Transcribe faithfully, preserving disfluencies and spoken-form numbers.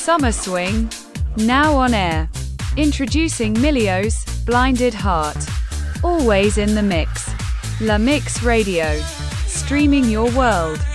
Summer Swing, now on air. Introducing Milios, Blinded Heart. Always in the mix. La Mix Radio. Streaming your world.